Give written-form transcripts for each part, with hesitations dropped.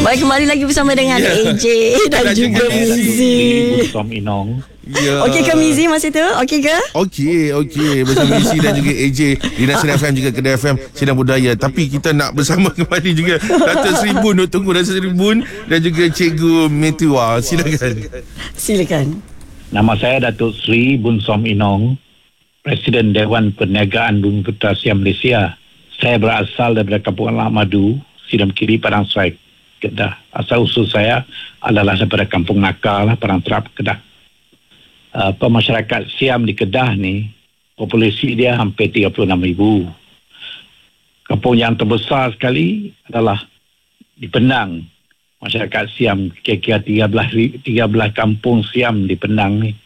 Baik, kembali lagi bersama dengan AJ dan juga Mizi. Som Inong. Ya. Okey ke Mizi masa tu? Okey ke? Okey. Bersama Isi dan juga AJ di Nasional FM juga Kedah FM Sidang Budaya. Tapi kita nak bersama kembali juga Datuk Seri Bun, Tunggu Datuk Seri Bun dan juga Cikgu Metua. Silakan. Nama saya Datuk Seri Bun Som Inong, Presiden Dewan Perniagaan Bumi Putra Siam Malaysia. Saya berasal daripada Kampung Anak Madu, Sidam Kiri, Padang Serai, Kedah. Asal usul saya adalah daripada Kampung Nakal, Padang Terap, Kedah. Masyarakat Siam di Kedah ni, populasi dia hampir 36,000. Kampung yang terbesar sekali adalah di Penang. Masyarakat Siam, kira-kira 13 kampung Siam di Penang ni.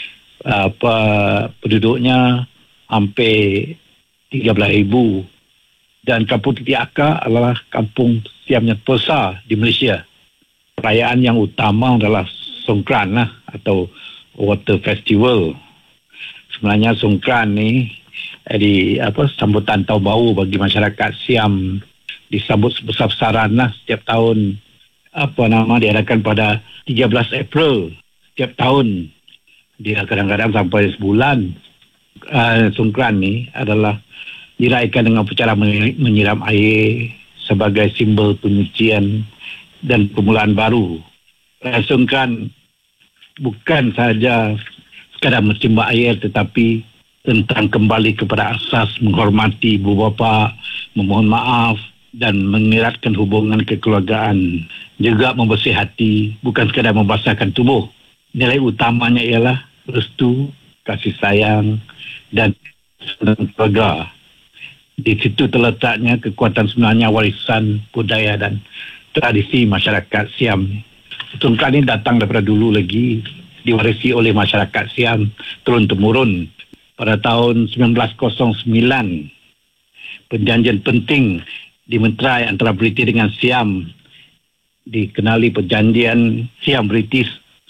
Penduduknya hampir 13,000. Dan Kampung Titiaka adalah kampung Siam yang terbesar di Malaysia. Perayaan yang utama adalah Songkran lah, atau Water Festival. Sebenarnya Songkran ni sambutan tahun baru bagi masyarakat Siam, disambut sebesar-besaran lah setiap tahun. Diadakan pada 13 April setiap tahun. Dia kadang-kadang sampai sebulan. Songkran ni adalah diraihkan dengan upacara menyiram air sebagai simbol penyucian dan permulaan baru. Songkran bukan sahaja sekadar mensimbah air, tetapi tentang kembali kepada asas menghormati ibu bapa, memohon maaf dan mengeratkan hubungan kekeluargaan. Juga membersih hati, bukan sekadar membasahkan tubuh. Nilai utamanya ialah restu, kasih sayang dan keluarga. Di situ terletaknya kekuatan sebenarnya warisan budaya dan tradisi masyarakat Siam. Songkran ini datang daripada dulu lagi, diwarisi oleh masyarakat Siam turun-temurun. Pada tahun 1909, perjanjian penting di Mentrai antara British dengan Siam, dikenali perjanjian Siam British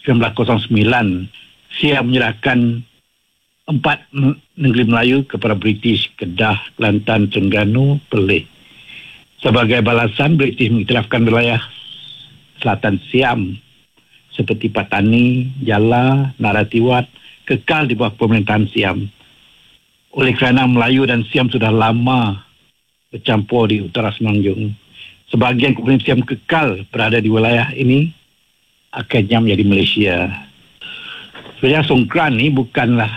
1909. Siam menyerahkan 4 negeri Melayu kepada British: Kedah, Kelantan, Terengganu, Perlis. Sebagai balasan, British mengiktirafkan wilayah Selatan Siam seperti Patani, Jala, Naratiwat kekal di bawah pemerintahan Siam. Oleh kerana Melayu dan Siam sudah lama bercampur di utara Semenanjung, sebahagian komunitas Siam kekal berada di wilayah ini, akhirnya menjadi Malaysia. Sebenarnya Songkran ni bukanlah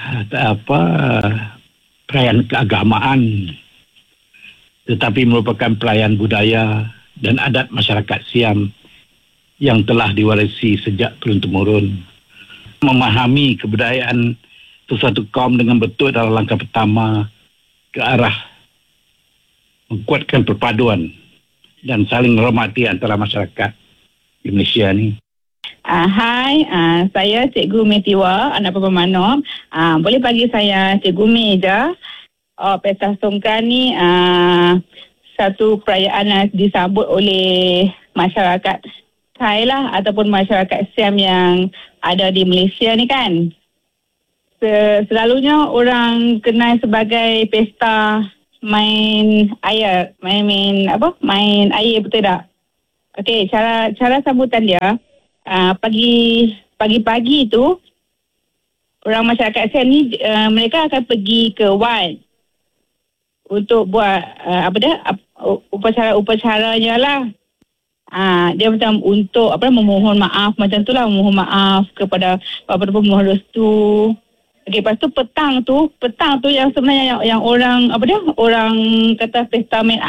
perayaan keagamaan, tetapi merupakan perayaan budaya dan adat masyarakat Siam yang telah diwarisi sejak turun-temurun. Memahami kebudayaan sesuatu kaum dengan betul adalah langkah pertama ke arah menguatkan perpaduan dan saling menghormati antara masyarakat di Malaysia ni. Hai, saya Cikgu Metiwa, anak Papa Manom. Boleh bagi saya Cikgu Mi je. Pesta Songkran ni satu perayaan yang disambut oleh masyarakat Thai lah, ataupun masyarakat Siam yang ada di Malaysia ni kan. Selalunya orang kenal sebagai pesta main air. Main air, betul tak? Okey, cara sambutan dia, pagi-pagi tu orang masyarakat Siam ni mereka akan pergi ke Wat untuk buat upacara-upacaranya lah. Dia macam untuk memohon maaf macam tu lah, memohon maaf kepada pemohon restu. Okey, lepas tu petang tu yang sebenarnya yang orang orang kata pesta main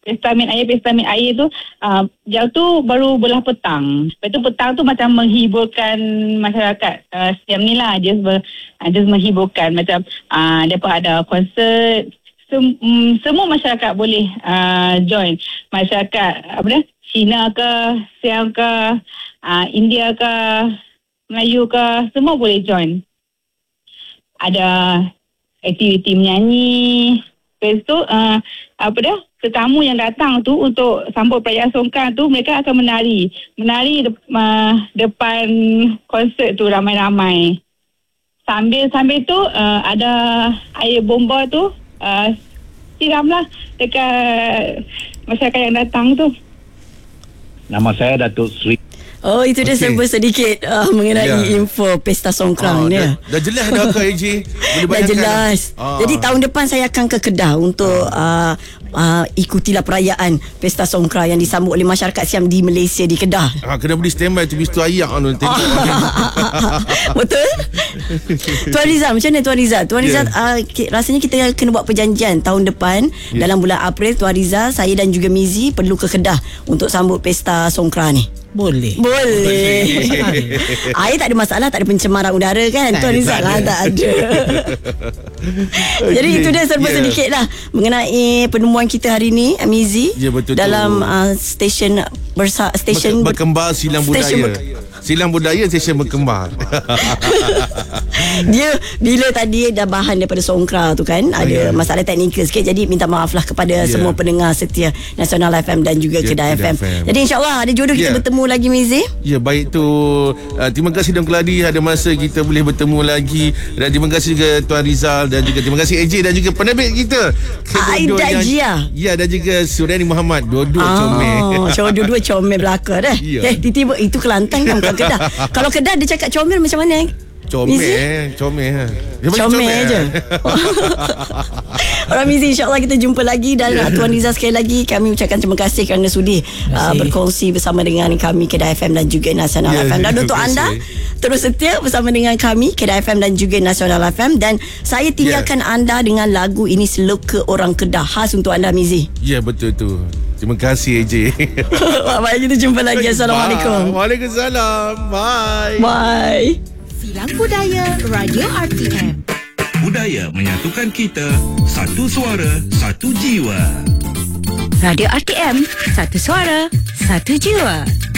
air tu, jam tu baru belah petang. Lepas tu petang tu macam menghiburkan masyarakat Siam ni lah. Dia menghiburkan macam mereka ada konsert. Semua masyarakat boleh join. Masyarakat Cina ke, Siam ke, India ke, Melayu ke, semua boleh join. Ada aktiviti menyanyi. Lepas tu tetamu yang datang tu untuk sambut perayaan Songkran tu, mereka akan menari depan konsert tu ramai-ramai. Sambil tu ada air bomba tu siramlah dekat masyarakat yang datang tu. Nama saya Datuk Sri. Oh, itu dia serba sedikit mengenai info Pesta Songkran dia. Dah jelas dah Kak AJ. Dah jelas. Jadi tahun depan saya akan ke Kedah untuk ikutilah perayaan Pesta Songkran yang disambut oleh masyarakat Siam di Malaysia, di Kedah. Kena beli standby tu bistu ayak tengok. Betul? Tuan Rizal, macam mana Tuan Rizal? Tuan Rizal, rasanya kita kena buat perjanjian tahun depan dalam bulan April. Tuan Rizal, saya dan juga Mizi perlu ke Kedah untuk sambut Pesta Songkran ni. Boleh. Air tak ada masalah, tak ada pencemaran udara kan Tuan Rizal? Tak ada. Jadi itu dia serba sedikit lah mengenai penemuan kita hari ni, Mizi. Ya, betul dalam stesen berkembar silang budaya. Silang budaya stesen berkembar. Dia bila tadi dah bahan daripada Songkran tu kan, ada masalah teknikal sikit, jadi minta maaf lah kepada semua pendengar setia Nasional FM dan juga Kedah FM. Jadi insyaAllah ada jodoh kita bertemu lagi, Mizi. Ya, baik tu. Terima kasih Dong Keladi, ada masa kita boleh bertemu lagi. Dan terima kasih juga Tuan Rizal, dan juga terima kasih AJ dan juga penerbit kita Aida Jia. Ya, dan juga Suryani Muhammad. Dua-dua comel. Dua-dua comel belaka dah. Tiba-tiba itu Kelantan kan, bukan Kedah. Kalau Kedah dia cakap comel macam mana? Comel je. Orang Mizi, insyaAllah kita jumpa lagi. Dan Tuan Rizal, sekali lagi kami ucapkan terima kasih kerana sudi berkongsi bersama dengan kami Kedah FM dan juga Nasional FM. Dan untuk anda terus setia bersama dengan kami Kedah FM dan juga Nasional FM. Dan saya tinggalkan anda dengan lagu ini, Seloka Orang Kedah, khas untuk anda, Mizi. Ya, betul tu. Terima kasih AJ. Baik, kita jumpa lagi. Assalamualaikum. Waalaikumsalam. Bye. Bye. Silang Budaya Radio RTM. Budaya menyatukan kita, satu suara, satu jiwa. Radio RTM, satu suara, satu jiwa.